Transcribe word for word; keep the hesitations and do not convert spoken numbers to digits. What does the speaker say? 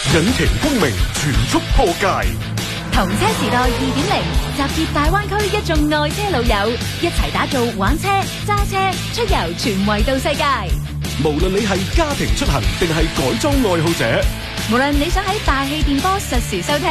引擎功名全速破界。 同車時代二點零，集結大灣區一眾愛車老友，一齊打造玩車、揸車、出遊全維度世界。 無論你係家庭出行定係改裝愛好者， 無論你想喺大氣電波實時收聽。